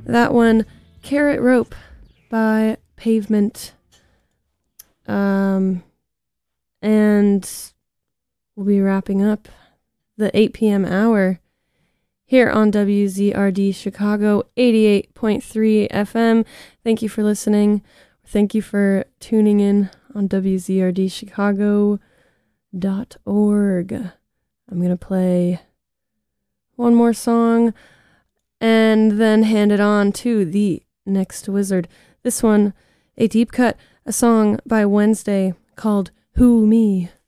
That one, Carrot Rope by Pavement. And we'll be wrapping up the 8 p.m. hour here on WZRD Chicago 88.3 FM. Thank you for listening. Thank you for tuning in on WZRDchicago.org. I'm going to play one more song and then hand it on to the next wizard. This one, a deep cut, a song by Wednesday called Who Me?